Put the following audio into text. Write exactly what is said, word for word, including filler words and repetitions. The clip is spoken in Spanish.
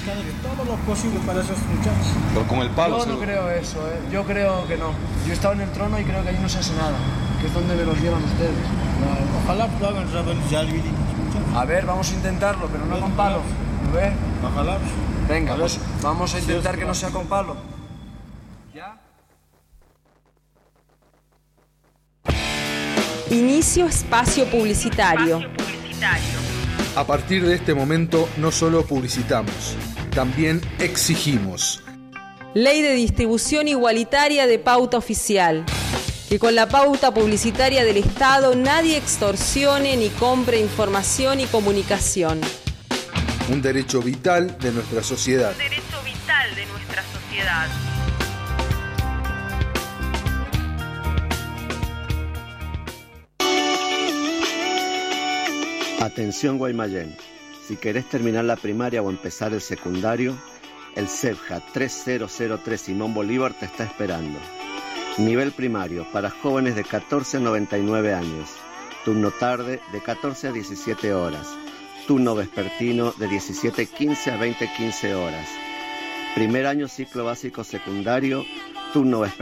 que hacer todo lo posible para esos muchachos. Pero con el palo. Yo no se... creo eso, ¿eh? Yo creo que no. Yo he estado en el trono y creo que ahí no se hace nada, que es donde me los llevan ustedes. No, ojalá lo hagan ya los muchachos. A ver, vamos a intentarlo, pero no con palo. ¿Lo ves? Ojalá. Venga, pues vamos a intentar que no sea con palo. ¿Ya? Inicio espacio publicitario. Espacio publicitario. A partir de este momento no solo publicitamos, también exigimos. Ley de distribución igualitaria de pauta oficial. Que con la pauta publicitaria del Estado nadie extorsione ni compre información y comunicación. Un derecho vital de nuestra sociedad. Un derecho vital de nuestra sociedad. Atención Guaymallén, si querés terminar la primaria o empezar el secundario, el CEPJA tres mil tres Simón Bolívar te está esperando. Nivel primario para jóvenes de catorce a noventa y nueve años, turno tarde de catorce a diecisiete horas, turno vespertino de diecisiete quince a veinte quince horas. Primer año ciclo básico secundario, turno vespertino